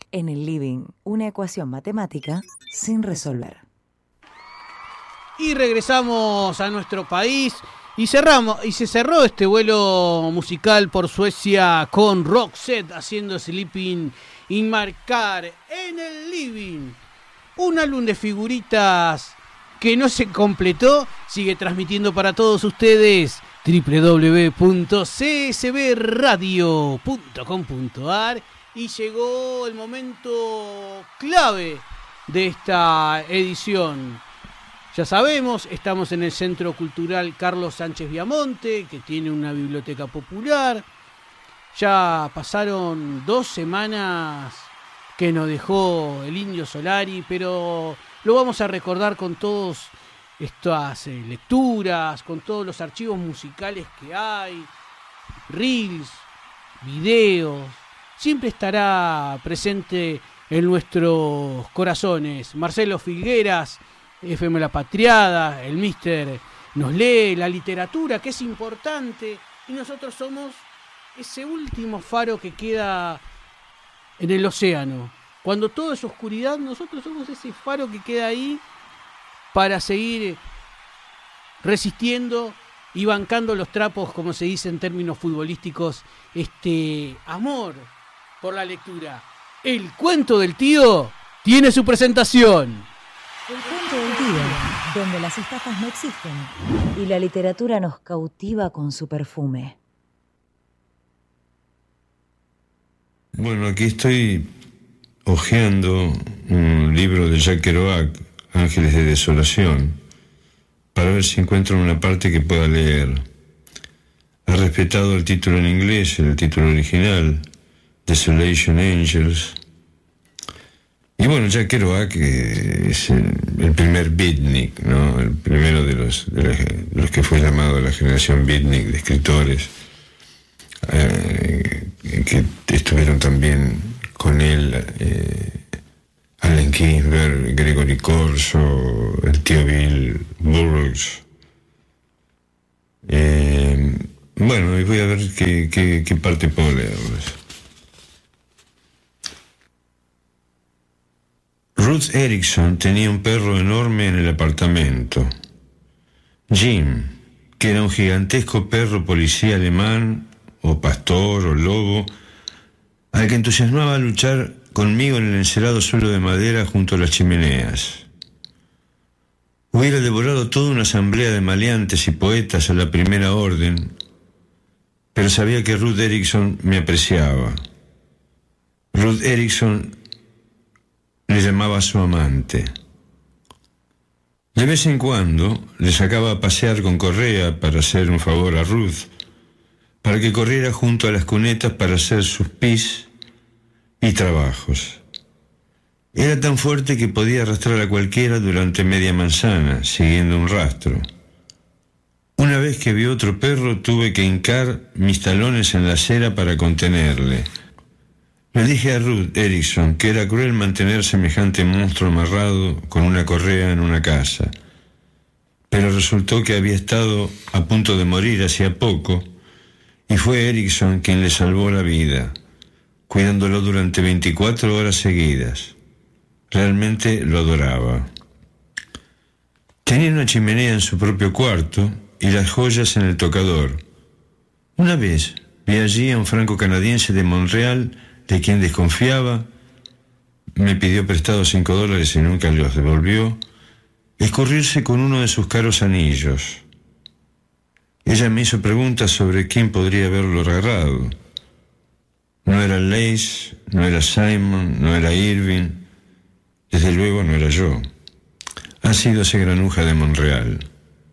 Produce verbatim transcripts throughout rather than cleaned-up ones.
En el living, una ecuación matemática sin resolver. Y regresamos a nuestro país y cerramos y se cerró este vuelo musical por Suecia con Roxette haciendo Sleeping in My Car en el living. Un álbum de figuritas que no se completó, sigue transmitiendo para todos ustedes doble u doble u doble u punto c s b radio punto com punto a r y llegó el momento clave de esta edición. Ya sabemos, estamos en el Centro Cultural Carlos Sánchez Viamonte, que tiene una biblioteca popular. Ya pasaron dos semanas que nos dejó el Indio Solari, pero lo vamos a recordar con todas estas eh, lecturas, con todos los archivos musicales que hay, reels, videos. Siempre estará presente en nuestros corazones. Marcelo Filgueras, F M La Patriada, el Mister nos lee, la literatura, que es importante, y nosotros somos ese último faro que queda en el océano. Cuando todo es oscuridad, nosotros somos ese faro que queda ahí para seguir resistiendo y bancando los trapos, como se dice en términos futbolísticos, este amor por la lectura. El cuento del tío tiene su presentación. El cuento del tío, donde las estafas no existen y la literatura nos cautiva con su perfume. Bueno, aquí estoy hojeando un libro de Jack Kerouac, Ángeles de Desolación, para ver si encuentro una parte que pueda leer. He respetado el título en inglés, el título original, Desolation Angels. Y bueno, Jack Kerouac eh, es el, el primer beatnik, ¿no? El primero de los, de, la, de los que fue llamado la generación beatnik de escritores, eh, que estuvieron también con él eh, Allen Ginsberg, Gregory Corso, el tío Bill Burroughs. Eh, bueno, y voy a ver qué, qué, qué parte puedo leerles. Ruth Erickson tenía un perro enorme en el apartamento. Jim, que era un gigantesco perro policía alemán, o pastor, o lobo, al que entusiasmaba luchar conmigo en el encerado suelo de madera junto a las chimeneas. Hubiera devorado toda una asamblea de maleantes y poetas a la primera orden, pero sabía que Ruth Erickson me apreciaba. Ruth Erickson le llamaba a su amante. De vez en cuando le sacaba a pasear con correa para hacer un favor a Ruth, para que corriera junto a las cunetas para hacer sus pis y trabajos. Era tan fuerte que podía arrastrar a cualquiera durante media manzana, siguiendo un rastro. Una vez que vi otro perro, tuve que hincar mis talones en la acera para contenerle. Le dije a Ruth Erickson que era cruel mantener semejante monstruo amarrado con una correa en una casa, pero resultó que había estado a punto de morir hacía poco, y fue Erickson quien le salvó la vida, cuidándolo durante veinticuatro horas seguidas. Realmente lo adoraba. Tenía una chimenea en su propio cuarto y las joyas en el tocador. Una vez vi allí a un franco-canadiense de Montreal, de quien desconfiaba. Me pidió prestado cinco dólares y nunca los devolvió, escurrirse con uno de sus caros anillos. Ella me hizo preguntas sobre quién podría haberlo agarrado. No era Lace, no era Simon, no era Irving. Desde luego no era yo. Ha sido ese granuja de Montreal.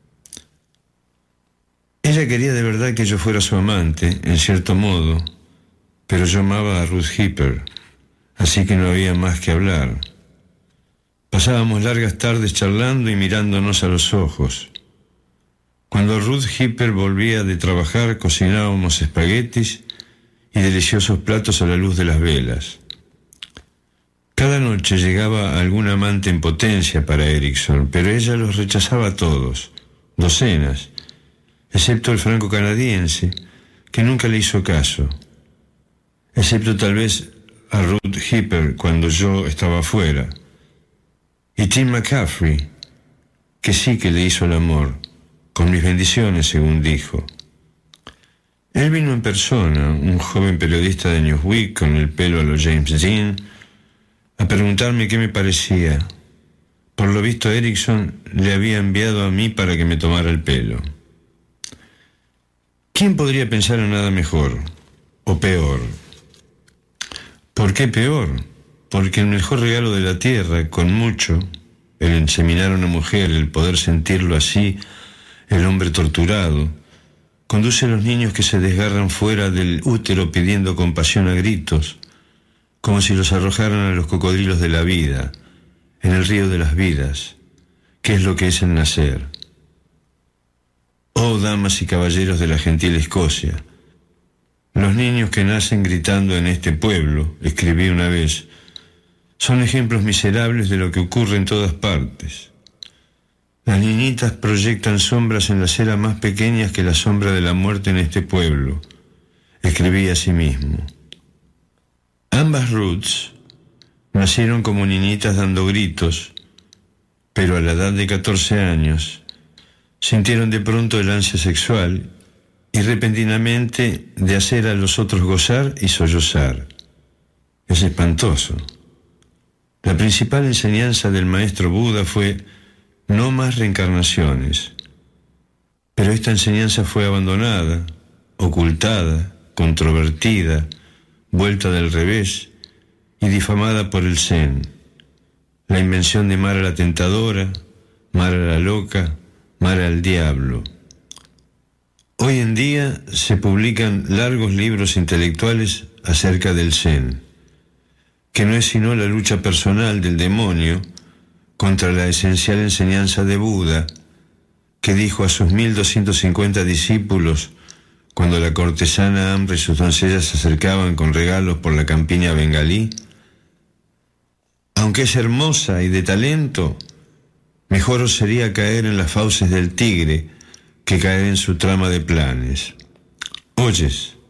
Ella quería de verdad que yo fuera su amante, en cierto modo, pero yo amaba a Ruth Hipper, así que no había más que hablar. Pasábamos largas tardes charlando y mirándonos a los ojos. Cuando Ruth Hipper volvía de trabajar, cocinábamos espaguetis y deliciosos platos a la luz de las velas. Cada noche llegaba algún amante en potencia para Erickson, pero ella los rechazaba a todos, docenas, excepto el franco-canadiense, que nunca le hizo caso, excepto tal vez a Ruth Hipper cuando yo estaba afuera. Y Tim McCaffrey, que sí que le hizo el amor, con mis bendiciones, según dijo. Él vino en persona, un joven periodista de Newsweek con el pelo a lo James Dean, a preguntarme qué me parecía. Por lo visto, Erickson le había enviado a mí para que me tomara el pelo. ¿Quién podría pensar en nada mejor o peor? ¿Por qué peor? Porque el mejor regalo de la tierra, con mucho, el inseminar a una mujer, el poder sentirlo así, el hombre torturado, conduce a los niños que se desgarran fuera del útero pidiendo compasión a gritos, como si los arrojaran a los cocodrilos de la vida, en el río de las vidas, que es lo que es el nacer. Oh, damas y caballeros de la gentil Escocia, los niños que nacen gritando en este pueblo, escribí una vez, son ejemplos miserables de lo que ocurre en todas partes. Las niñitas proyectan sombras en las ceras más pequeñas que la sombra de la muerte en este pueblo, escribí a sí mismo. Ambas Ruths nacieron como niñitas dando gritos, pero a la edad de catorce años sintieron de pronto el ansia sexual y repentinamente de hacer a los otros gozar y sollozar. Es espantoso. La principal enseñanza del maestro Buda fue no más reencarnaciones, pero esta enseñanza fue abandonada, ocultada, controvertida, vuelta del revés y difamada por el Zen, la invención de Mara la tentadora, Mara la loca, Mara el diablo. Hoy en día se publican largos libros intelectuales acerca del Zen, que no es sino la lucha personal del demonio contra la esencial enseñanza de Buda, que dijo a sus mil doscientos cincuenta discípulos cuando la cortesana hambre y sus doncellas se acercaban con regalos por la campiña bengalí: aunque es hermosa y de talento, mejor os sería caer en las fauces del tigre que caer en su trama de planes. Oyes,